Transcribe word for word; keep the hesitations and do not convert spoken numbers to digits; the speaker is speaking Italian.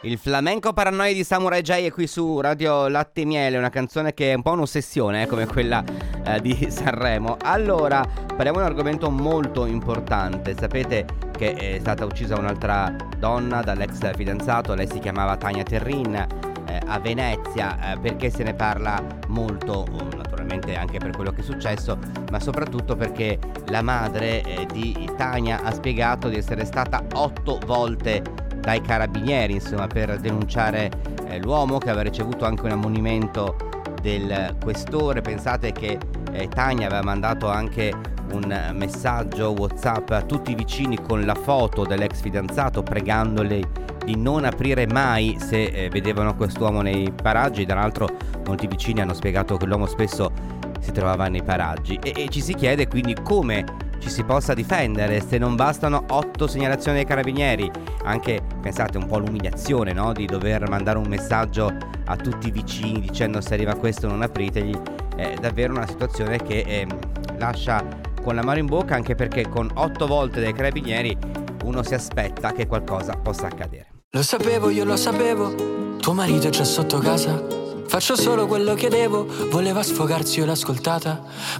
Il flamenco paranoia di Samurai J è qui su Radio Latte e Miele, una canzone che è un po' un'ossessione, eh, come quella eh, di Sanremo. Allora, parliamo di un argomento molto importante. Sapete che è stata uccisa un'altra donna dall'ex fidanzato, lei si chiamava Tania Terrin, eh, a Venezia. Eh, perché se ne parla molto? Naturalmente anche per quello che è successo, ma soprattutto perché la madre eh, di Tania ha spiegato di essere stata otto volte dai carabinieri, insomma, per denunciare eh, l'uomo, che aveva ricevuto anche un ammonimento del questore. Pensate che eh, Tania aveva mandato anche un messaggio WhatsApp a tutti i vicini con la foto dell'ex fidanzato, pregandoli di non aprire mai se eh, vedevano quest'uomo nei paraggi. Tra l'altro molti vicini hanno spiegato che l'uomo spesso si trovava nei paraggi e, e ci si chiede quindi come ci si possa difendere se non bastano otto segnalazioni dei carabinieri. Anche, pensate, un po' l'umiliazione, no? Di dover mandare un messaggio a tutti i vicini dicendo: se arriva questo non apritegli. È davvero una situazione che eh, lascia con l'amaro in bocca, anche perché con otto volte dai carabinieri uno si aspetta che qualcosa possa accadere. Lo sapevo, io lo sapevo, tuo marito è già sotto casa. Faccio solo quello che devo, voleva sfogarsi, io l'ho ascoltata,